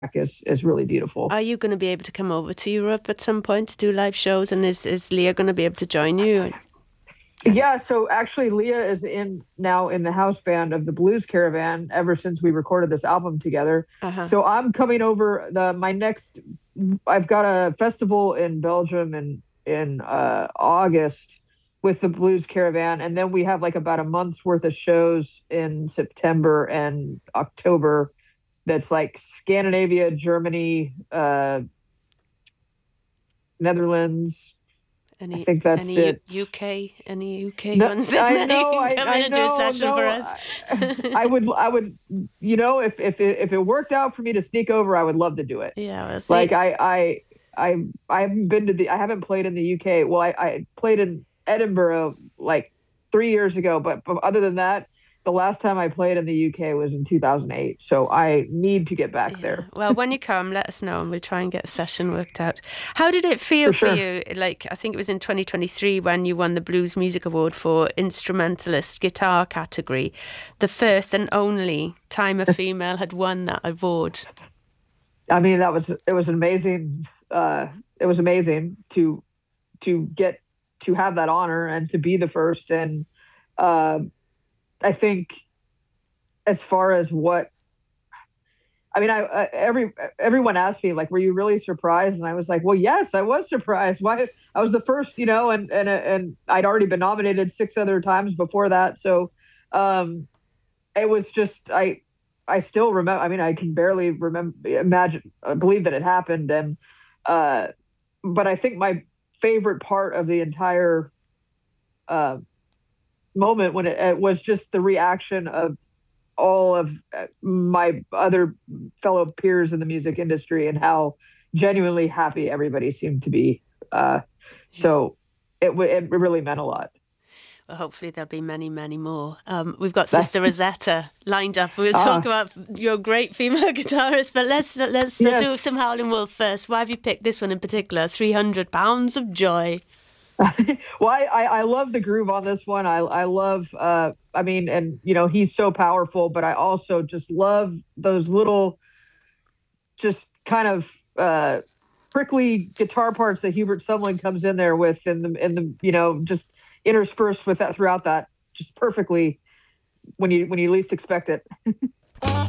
is really beautiful. Are you going to be able to come over to Europe at some point to do live shows? And is Leah going to be able to join you? Yeah, so actually Leah is in now in the house band of the Blues Caravan ever since we recorded this album together. Uh-huh. So I'm coming over the my next I've got a festival in Belgium in August with the Blues Caravan, and then we have like about a month's worth of shows in September and October. That's like Scandinavia, Germany, Netherlands. I Any think that's any it. UK No, ones in I there? You know, can come in I and do a know, session for no. us. I would, if it worked out for me to sneak over, I would love to do it. Yeah, we'll Like see. I haven't been to I haven't played in the UK. Well, I played in Edinburgh like 3 years ago, but other than that, the last time I played in the UK was in 2008. So I need to get back Yeah. there Well, when you come, let us know and we'll try and get a session worked out. How did it feel for for sure. you? Like, I think it was in 2023 when you won the Blues Music Award for Instrumentalist Guitar category, the first and only time a female had won that award. I mean, it was amazing. It was amazing to get to have that honor and to be the first. And uh, I think as far as what I mean, everyone asked me like, "Were you really surprised?" And I was like, "Well, yes, I was surprised. Why? I was the first, and I'd already been nominated 6 other times before that. So um, it was just I still remember. I mean, I can barely believe that it happened. And uh, but I think my favorite part of the entire uh, moment when it was just the reaction of all of my other fellow peers in the music industry and how genuinely happy everybody seemed to be. Uh, Yeah. so it really meant a lot. Well, hopefully there'll be many, many more. We've got Sister Rosetta lined up. We'll talk uh, about your great female guitarist, but let's do yes. some Howlin' Wolf first. Why have you picked this one in particular? 300 Pounds of Joy. Well, I love the groove on this one. I love I mean, and he's so powerful, but I also just love those little just kind of prickly guitar parts that Hubert Sumlin comes in there with, in the just interspersed with that throughout that, just perfectly when you least expect it.